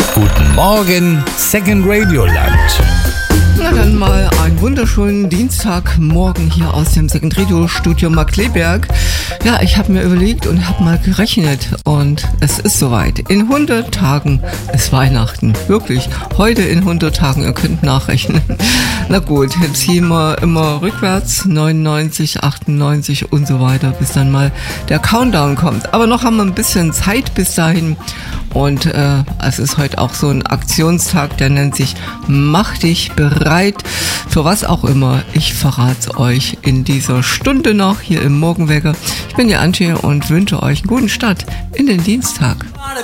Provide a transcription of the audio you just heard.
Guten Morgen, Second Radio Land. Na dann mal einen wunderschönen Dienstagmorgen hier aus dem Second Radio Studio Markkleeberg. Ja, ich habe mir überlegt und habe mal gerechnet und es ist soweit. In 100 Tagen ist Weihnachten. Wirklich, heute in 100 Tagen, ihr könnt nachrechnen. Na gut, jetzt ziehen wir immer rückwärts, 99, 98 und so weiter, bis dann mal der Countdown kommt. Aber noch haben wir ein bisschen Zeit bis dahin. Und es ist heute auch so ein Aktionstag, der nennt sich Mach dich bereit, für was auch immer. Ich verrate euch in dieser Stunde noch hier im Morgenwecker. Ich bin die Antje und wünsche euch einen guten Start in den Dienstag.